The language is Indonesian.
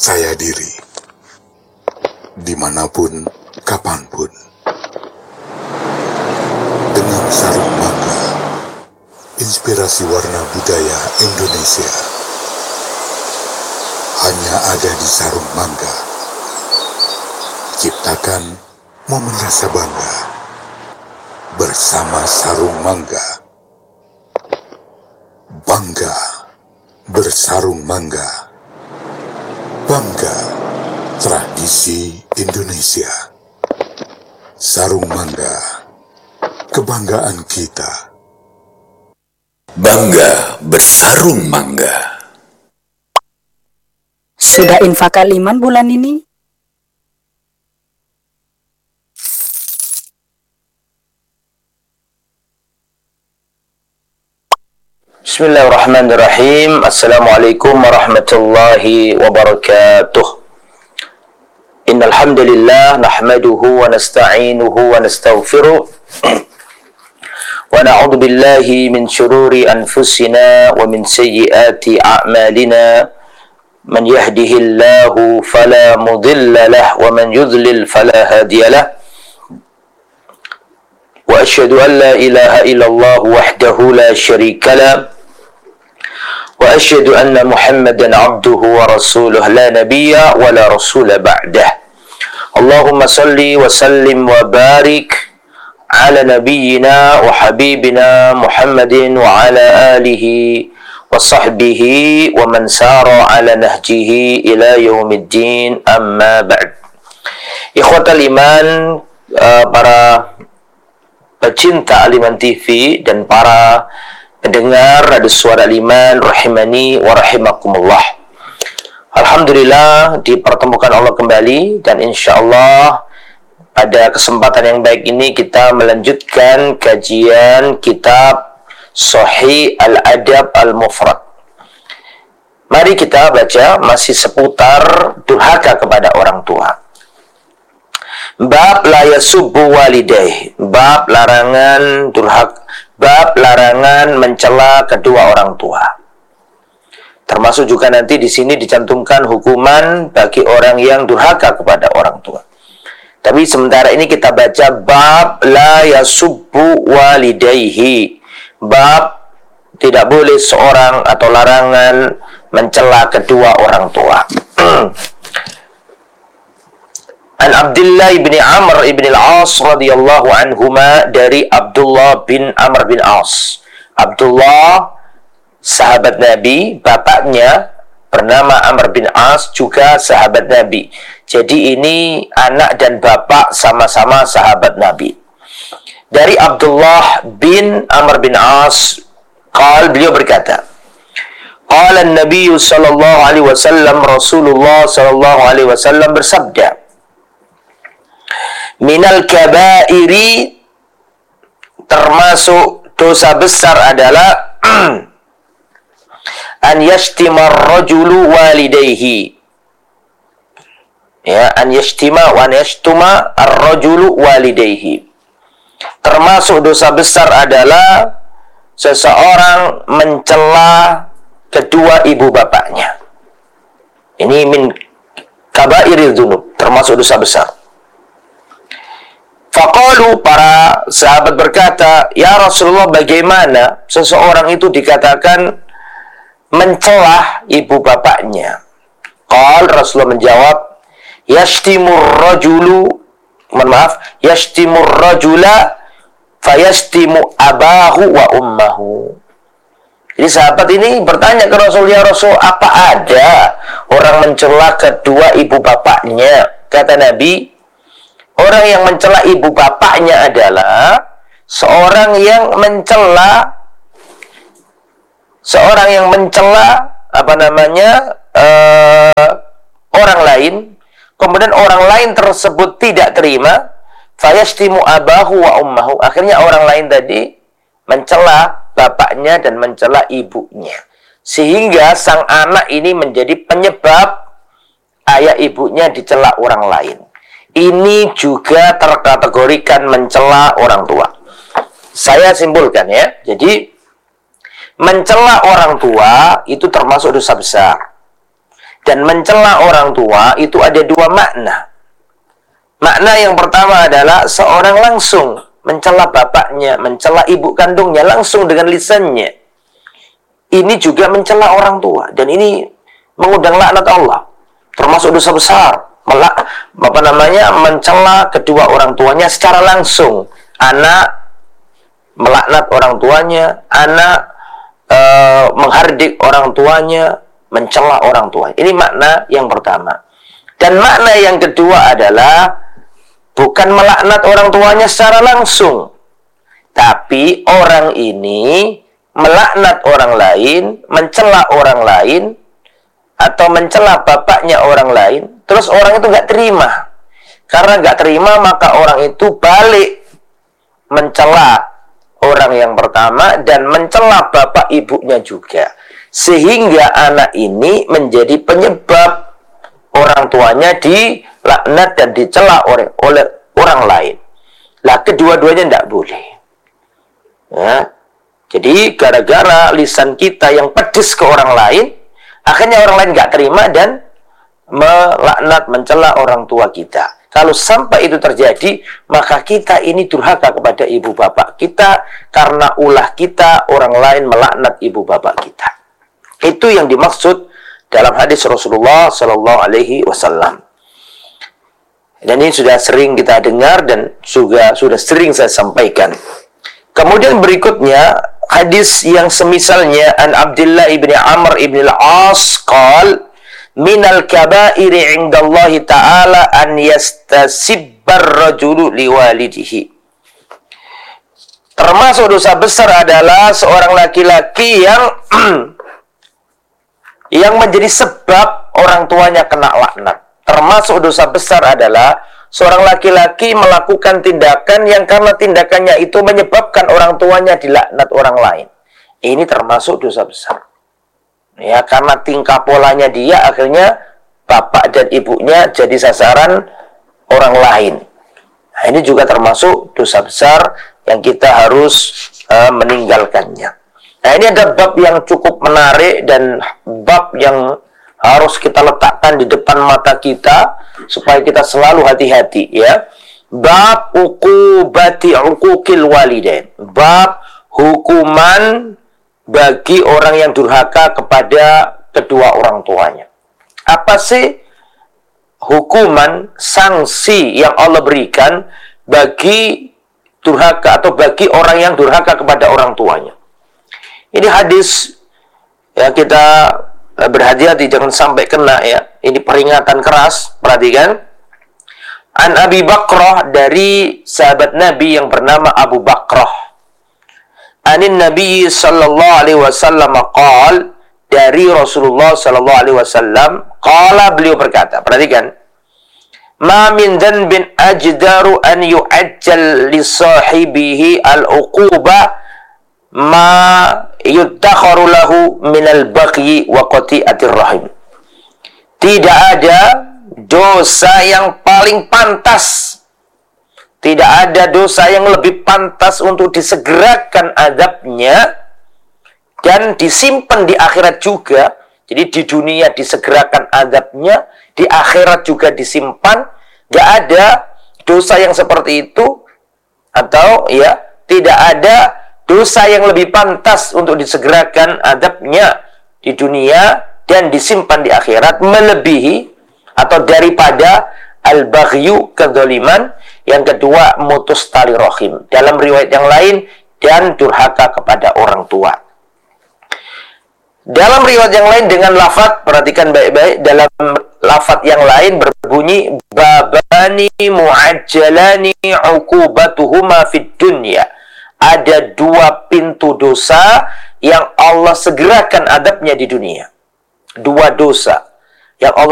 percaya diri, dimanapun, kapanpun. Dengan sarung mangga, inspirasi warna budaya Indonesia hanya ada di sarung mangga. Ciptakan momen rasa bangga bersama sarung mangga. Bangga bersarung mangga. Bangga tradisi Indonesia. Sarung mangga, kebanggaan kita. Bangga bersarung mangga. Sudah infak Aliman bulan ini? Bismillahirrahmanirrahim. Assalamualaikum warahmatullahi wabarakatuh. Innal hamdalillah nahmaduhu wa nasta'inuhu wa nastaghfiruh wa na'udzu billahi min shururi anfusina wa min sayyiati a'malina. Man yahdihillahu fala mudilla lahu wa man yudlil fala hadiya lahu. Wa asyhadu an la ilaha illallah wahdahu la syarika lahu. Wa asyhadu anna Muhammadan abduhu wa rasuluh la nabiyya wa la rasula ba'dah. Allahumma salli wa sallim wa barik ala nabiyyina wa habibina Muhammadin wa ala alihi wa sahbihi wa man sara ala nahjihi ila yaumiddin, amma ba'd. Ikhwatal iman, para pecinta Aliman TV dan para pendengar Radio Suara Aliman rahimani wa rahimakumullah. Alhamdulillah dipertemukan Allah kembali, dan insyaallah pada kesempatan yang baik ini kita melanjutkan kajian kitab Sahih Al-Adab Al-Mufrad. Mari kita baca masih seputar durhaka kepada orang tua. Bab la yasubbu walidayh, bab larangan durhaka, bab larangan mencela kedua orang tua. Termasuk juga nanti di sini dicantumkan hukuman bagi orang yang durhaka kepada orang tua. Tapi sementara ini kita baca bab la yasubbu walidayhi, bab tidak boleh seorang atau larangan mencela kedua orang tua. An Abdullah bin Amr bin al-As radhiyallahu anhuma, dari Abdullah bin Amr bin As. Abdullah sahabat Nabi, bapaknya bernama Amr bin As juga sahabat Nabi. Jadi ini anak dan bapak sama-sama sahabat Nabi. Dari Abdullah bin Amr bin As, beliau berkata, qala an-nabiy sallallahu alaihi wasallam, Rasulullah sallallahu alaihi wasallam bersabda, minal kabairi, termasuk dosa besar adalah an yashtima ar-rajulu walidayhi. Ya, an yashtima wa an yashtuma ar-rajulu walidayhi. Termasuk dosa besar adalah seseorang mencela kedua ibu bapaknya. Ini min kabairil dzunub, termasuk dosa besar. Faqalu, para sahabat berkata, ya Rasulullah, bagaimana seseorang itu dikatakan mencelah ibu bapaknya? Qal, Rasulullah menjawab, yashtimur rajula fayastimu abahu wa ummahu. Jadi sahabat ini bertanya ke Rasul, ya Rasul, apa ada orang mencela kedua ibu bapaknya? Kata Nabi, orang yang mencela ibu bapaknya adalah seorang yang mencela orang lain, kemudian orang lain tersebut tidak terima, fayastimu abahu wa ummahu. Akhirnya orang lain tadi mencela bapaknya dan mencela ibunya, sehingga sang anak ini menjadi penyebab ayah ibunya dicela orang lain. Ini juga terkategorikan mencela orang tua. Saya simpulkan ya. Jadi mencela orang tua itu termasuk dosa besar. dan mencela orang tua itu ada dua makna. Makna yang pertama adalah seorang langsung mencela bapaknya, mencela ibu kandungnya langsung dengan lisannya. Ini juga mencela orang tua dan ini mengundang laknat Allah. Termasuk dosa besar. Mencela kedua orang tuanya secara langsung. Anak melaknat orang tuanya, anak menghardik orang tuanya, mencela orang tuanya. Ini makna yang pertama. Dan makna yang kedua adalah bukan melaknat orang tuanya secara langsung, tapi orang ini melaknat orang lain, mencela orang lain, atau mencela bapaknya orang lain, terus orang itu nggak terima. Karena nggak terima, maka orang itu balik mencela orang yang pertama dan mencela bapak ibunya juga. Sehingga anak ini menjadi penyebab orang tuanya dilaknat dan dicela oleh orang lain. Lah kedua-duanya tidak boleh. Ya. Jadi gara-gara lisan kita yang pedes ke orang lain, akhirnya orang lain nggak terima dan melaknat, mencela orang tua kita. Kalau sampai itu terjadi, maka kita ini durhaka kepada ibu bapak kita karena ulah kita orang lain melaknat ibu bapak kita. Itu yang dimaksud dalam hadis Rasulullah Sallallahu Alaihi Wasallam. Dan ini sudah sering kita dengar dan sudah sering saya sampaikan. Kemudian berikutnya hadis yang semisalnya an Abdullah ibni Amr ibni al-As qal minal kabairi indallahi ta'ala an yastasibbar rajulu liwalidihi. Termasuk dosa besar adalah seorang laki-laki yang menjadi sebab orang tuanya kena laknat. Termasuk dosa besar adalah seorang laki-laki melakukan tindakan yang karena tindakannya itu menyebabkan orang tuanya dilaknat orang lain. Ini termasuk dosa besar. Ya, karena tingkah polanya dia akhirnya bapak dan ibunya jadi sasaran orang lain. Nah, ini juga termasuk dosa besar yang kita harus meninggalkannya. Nah, ini ada bab yang cukup menarik dan bab yang harus kita letakkan di depan mata kita supaya kita selalu hati-hati, ya. Bab uqubati uquqil walidain. Bab hukuman bagi orang yang durhaka kepada kedua orang tuanya. Apa sih hukuman, sanksi yang Allah berikan bagi durhaka atau bagi orang yang durhaka kepada orang tuanya? Ini hadis, ya, kita berhati-hati jangan sampai kena, ya. Ini peringatan keras, perhatikan. An Abi Bakrah, dari sahabat Nabi yang bernama Abu Bakrah. Anin Nabi sallallahu alaihi wasallam qala, dari Rasulullah sallallahu alaihi wasallam qala, beliau berkata, perhatikan. Ma min dhanbin ajdaru an yu'ajjal li sahibihi al-uquba ma yudakharu lahu minal baghi wa qati'atir rahim. Tidak ada dosa yang paling pantas, tidak ada dosa yang lebih pantas untuk disegerakan azabnya dan disimpan di akhirat juga. Jadi di dunia disegerakan azabnya, di akhirat juga disimpan. Gak ada dosa yang seperti itu, atau ya tidak ada dosa yang lebih pantas untuk disegerakan azabnya di dunia dan disimpan di akhirat melebihi atau daripada al-baghyu, kezaliman. Yang kedua, mutus tali rahim. Dalam riwayat yang lain, dan durhaka kepada orang tua. Dalam riwayat yang lain dengan lafaz, perhatikan baik-baik, dalam lafaz yang lain berbunyi babani mu'ajjalani uqubatuhuma fid dunya. Ada dua pintu dosa yang Allah segerakan adabnya di dunia. Dua dosa yang Allah